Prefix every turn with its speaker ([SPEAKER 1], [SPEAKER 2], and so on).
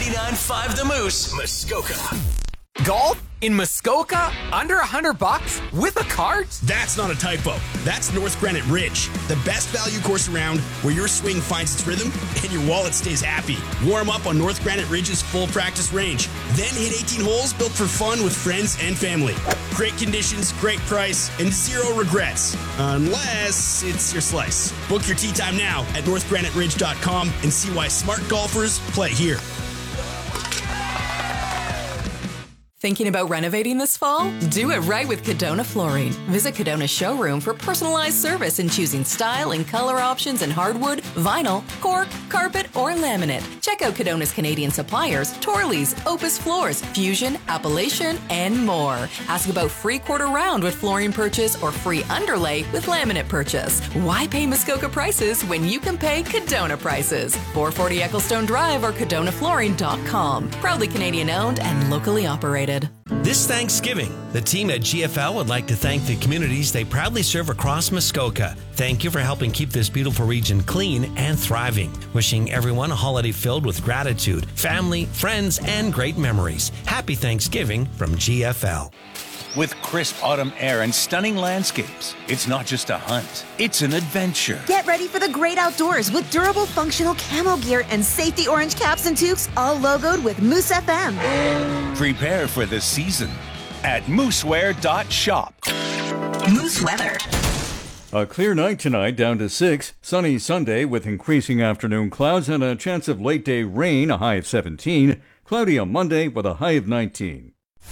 [SPEAKER 1] 99.5 The Moose, Muskoka.
[SPEAKER 2] Golf in Muskoka? Under $100 with a cart?
[SPEAKER 3] That's not a typo. That's North Granite Ridge, the best value course around, where your swing finds its rhythm and your wallet stays happy. Warm up on North Granite Ridge's full practice range. Then hit 18 holes built for fun with friends and family. Great conditions, great price, and zero regrets. Unless it's your slice. Book your tee time now at northgraniteridge.com and see why smart golfers play here.
[SPEAKER 4] Thinking about renovating this fall? Do it right with Cadona Flooring. Visit Cadona's showroom for personalized service in choosing style and color options in hardwood, vinyl, cork, carpet, or laminate. Check out Cadona's Canadian suppliers, Torley's, Opus Floors, Fusion, Appellation, and more. Ask about free quarter round with flooring purchase or free underlay with laminate purchase. Why pay Muskoka prices when you can pay Cadona prices? 440 Ecclestone Drive or CadonaFlooring.com. Proudly Canadian owned and locally operated.
[SPEAKER 1] This Thanksgiving, the team at GFL would like to thank the communities they proudly serve across Muskoka. Thank you for helping keep this beautiful region clean and thriving. Wishing everyone a holiday filled with gratitude, family, friends, and great memories. Happy Thanksgiving from GFL.
[SPEAKER 5] With crisp autumn air and stunning landscapes, it's not just a hunt, it's an adventure.
[SPEAKER 6] Get ready for the great outdoors with durable, functional camo gear and safety orange caps and toques, all logoed with Moose FM.
[SPEAKER 5] Prepare for the season at moosewear.shop.
[SPEAKER 7] Moose weather.
[SPEAKER 8] A clear night tonight, down to 6. Sunny Sunday with increasing afternoon clouds and a chance of late day rain, a high of 17. Cloudy on Monday with a high of 19.